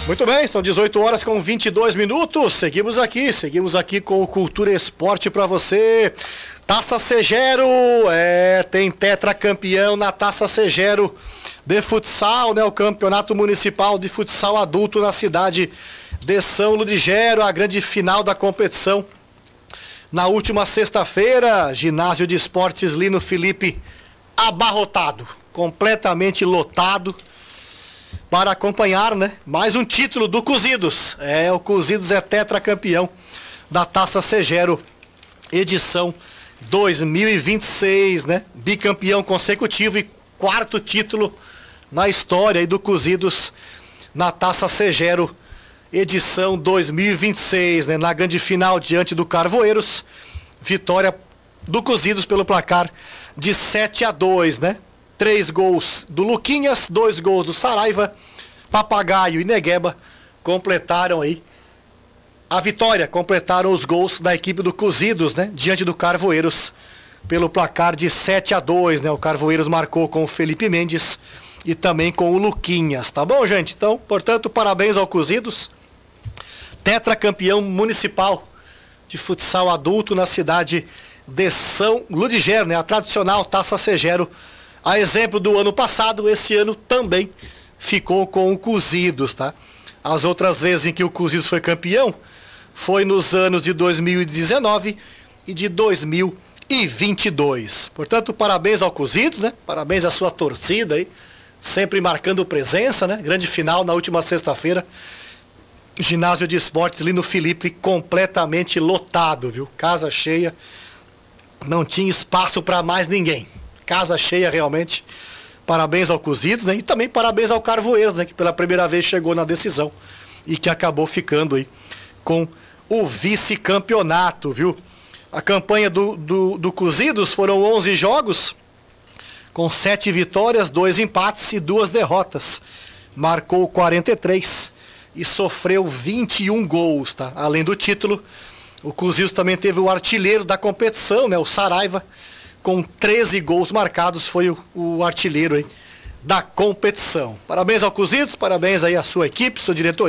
Muito bem, são 18 horas com 22 minutos. Seguimos aqui com o Cultura Esporte para você. Taça Segero, tem tetracampeão na Taça Segero de futsal, né? O Campeonato Municipal de Futsal Adulto na cidade de São Ludgero, a grande final da competição. Na última sexta-feira, ginásio de esportes Lino Felipe abarrotado, completamente lotado, para acompanhar, né? Mais um título do Cozidos. O Cozidos é tetracampeão da Taça Segero, edição 2026, né? Bicampeão consecutivo e quarto título na história aí do Cozidos na Taça Segero, edição 2026, né? Na grande final diante do Carvoeiros, vitória do Cozidos pelo placar de 7-2, né? 3 gols do Luquinhas, 2 gols do Saraiva, Papagaio e Negueba completaram aí a vitória, completaram os gols da equipe do Cozidos, né? Diante do Carvoeiros, pelo placar de 7-2, né? O Carvoeiros marcou com o Felipe Mendes e também com o Luquinhas, tá bom, gente? Então, portanto, parabéns ao Cozidos, tetracampeão municipal de futsal adulto na cidade de São Ludgero, né? A tradicional Taça Segero. A exemplo do ano passado, esse ano também ficou com o Cozidos, tá? As outras vezes em que o Cozidos foi campeão foi nos anos de 2019 e de 2022. Portanto, parabéns ao Cozidos, né? Parabéns à sua torcida aí, sempre marcando presença, né? Grande final na última sexta-feira. Ginásio de esportes Lino Felipe completamente lotado, viu? Casa cheia, não tinha espaço para mais ninguém. Casa cheia realmente. Parabéns ao Cozidos, né? E também parabéns ao Carvoeiros, né? Que pela primeira vez chegou na decisão e que acabou ficando aí com o vice-campeonato, viu? A campanha do Cozidos foram 11 jogos, com 7 vitórias, 2 empates e 2 derrotas. Marcou 43 e sofreu 21 gols, tá? Além do título, o Cozidos também teve o artilheiro da competição, né? O Saraiva, com 13 gols marcados, foi o artilheiro aí da competição. Parabéns ao Cozidos, parabéns aí à sua equipe, sua diretoria.